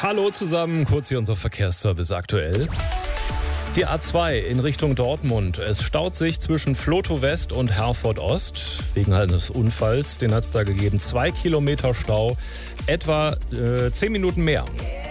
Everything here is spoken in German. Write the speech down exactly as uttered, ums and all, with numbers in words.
Hallo zusammen, kurz hier unser Verkehrsservice aktuell. Die A zwei in Richtung Dortmund. Es staut sich zwischen Vlotho West und Herford Ost wegen eines Unfalls. Den hat es da gegeben. Zwei Kilometer Stau, etwa äh, zehn Minuten mehr.